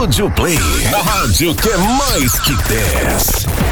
Estúdio Play, a rádio que é mais que 10.